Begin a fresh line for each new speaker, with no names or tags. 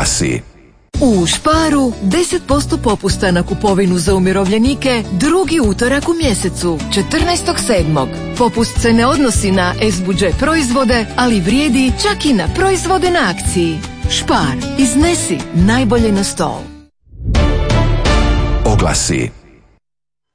Oglasi.
U Sparu 10% popusta na kupovinu za umirovljenike drugi utorak u mjesecu, 14.7. Popust se ne odnosi na S-budžet proizvode, ali vrijedi čak i na proizvode na akciji. Spar, iznesi najbolje na stol.
Oglasi.